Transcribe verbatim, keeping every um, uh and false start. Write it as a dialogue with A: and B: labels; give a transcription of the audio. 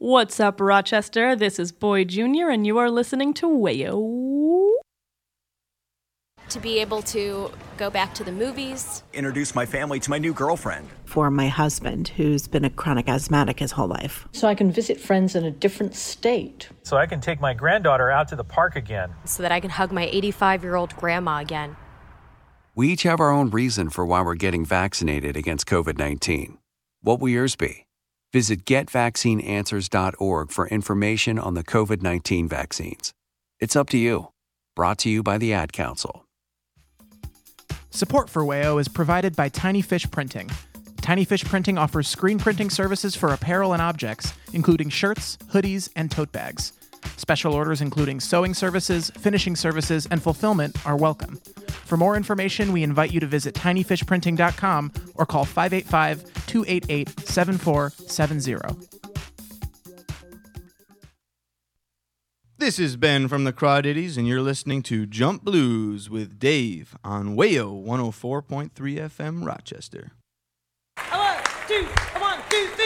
A: What's up, Rochester? This is Boy Junior, and you are listening to Wayo.
B: To be able to go back to the movies.
C: Introduce my family to my new girlfriend.
D: For my husband, who's been a chronic asthmatic his whole life.
E: So I can visit friends in a different state.
F: So I can take my granddaughter out to the park again.
B: So that I can hug my eighty-five-year-old grandma again.
G: We each have our own reason for why we're getting vaccinated against covid nineteen. What will yours be? Visit get vaccine answers dot org for information on the covid nineteen vaccines. It's up to you. Brought to you by the Ad Council.
H: Support for Wayo is provided by Tiny Fish Printing. Tiny Fish Printing offers screen printing services for apparel and objects, including shirts, hoodies, and tote bags. Special orders including sewing services, finishing services, and fulfillment are welcome. For more information, we invite you to visit tiny fish printing dot com or call five eight five, two eight eight, seven four seven zero.
I: This is Ben from the Crawdaddies, and you're listening to Jump Blues with Dave on Wayo one oh four point three F M Rochester.
J: One, two, one, two, three.